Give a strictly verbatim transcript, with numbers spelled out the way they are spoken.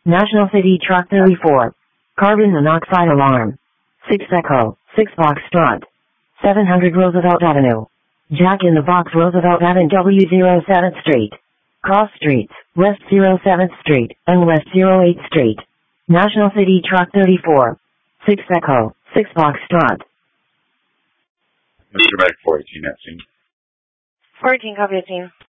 National City Truck thirty-four. Carbon monoxide alarm. six Echo, six Foxtrot. seven hundred Roosevelt Avenue. Jack in the Box Roosevelt Avenue W zero seventh Street. Cross Streets, West zero seventh Street, and West zero eighth Street. National City Truck thirty-four. six Echo, six Foxtrot. Mister Mike fourteen, that scene. fourteen, copy of team.